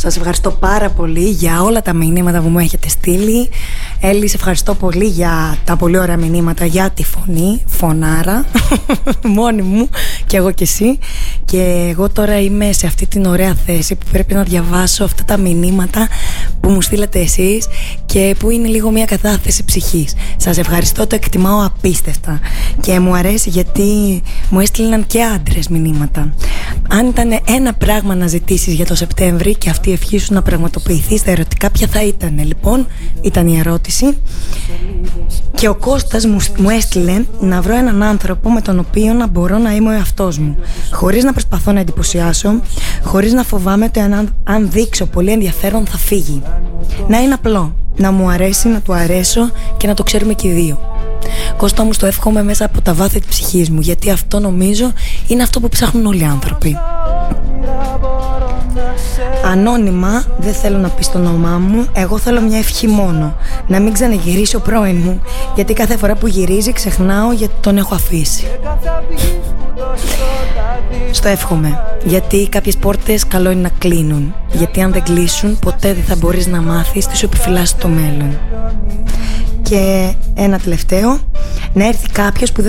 Σας ευχαριστώ πάρα πολύ για όλα τα μηνύματα που μου έχετε στείλει. Έλλη, σε ευχαριστώ πολύ για τα πολύ ωραία μηνύματα, για τη φωνή, φωνάρα, μόνη μου και εγώ και εσύ. Και εγώ τώρα είμαι σε αυτή την ωραία θέση που πρέπει να διαβάσω αυτά τα μηνύματα που μου στείλατε εσείς και που είναι λίγο μια κατάθεση ψυχής. Σας ευχαριστώ, το εκτιμάω απίστευτα και μου αρέσει γιατί μου έστειλαν και άντρες μηνύματα. Αν ήταν ένα πράγμα να ζητήσεις για το Σεπτέμβρη και αυτή η ευχή σου να πραγματοποιηθεί στα ερωτικά, ποια θα ήταν? Λοιπόν, ήταν η ερώτηση. Και ο Κώστας μου έστειλε να βρω έναν άνθρωπο με τον οποίο να μπορώ να είμαι ο εαυτός μου, χωρίς να προσπαθώ να εντυπωσιάσω, χωρίς να φοβάμαι ότι αν δείξω πολύ ενδιαφέρον θα φύγει. Να είναι απλό, να μου αρέσει, να του αρέσω και να το ξέρουμε και οι δύο. Κώστα μου, το εύχομαι μέσα από τα βάθη της ψυχής μου, γιατί αυτό νομίζω είναι αυτό που ψάχνουν όλοι οι άνθρωποι. Ανώνυμα, δεν θέλω να πεις το όνομά μου. Εγώ θέλω μια ευχή μόνο, να μην ξαναγυρίσει ο πρώην μου, γιατί κάθε φορά που γυρίζει ξεχνάω γιατί τον έχω αφήσει. Στο εύχομαι, γιατί κάποιες πόρτες καλό είναι να κλείνουν, γιατί αν δεν κλείσουν ποτέ δεν θα μπορείς να μάθεις τι σου επιφυλάσσει το μέλλον. Και ένα τελευταίο, να έρθει κάποιος που